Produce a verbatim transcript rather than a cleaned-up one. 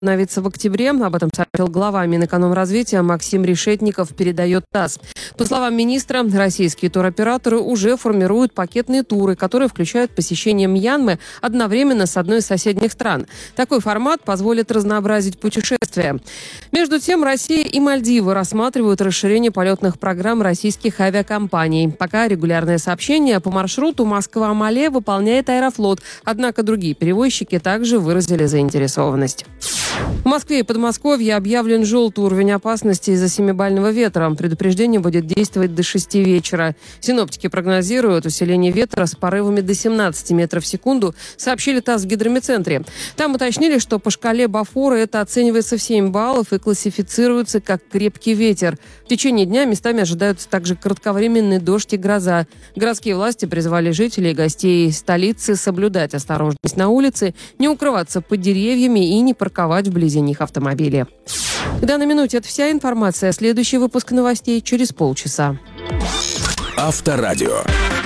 возобновиться в октябре. Об этом сообщил глава Минэкономразвития Максим Решетников, передает ТАСС. По словам министра, российские туроператоры уже формируют пакетные туры, которые включают посещение Мьянмы одновременно с одной из соседних стран. Такой формат позволит разнообразить путешествия. Между тем, Россия и Мальдивы рассматривают расширение полетных программ российских авиакомпаний. Пока регулярное сообщение по маршруту Москва-Мале выполняет Аэрофлот, однако другие перевозчики также выразили заинтересованность. В Москве и Подмосковье объявлен желтый уровень опасности из-за семибального ветра. Предупреждение будет действовать до шести вечера. Синоптики прогнозируют усиление ветра с порывами до семнадцати метров в секунду, сообщили ТАСС в гидрометцентре. Там уточнили, что по шкале Бафора это оценивается в семь баллов и классифицируется как крепкий ветер. В течение дня местами ожидаются также кратковременный дождь и гроза. Городские власти призвали жителей и гостей столицы соблюдать осторожность на улице, не укрываться под деревьями и не парковать вблизи них автомобили. К данной минуте это вся информация. Следующий выпуск новостей через полчаса. Авторадио.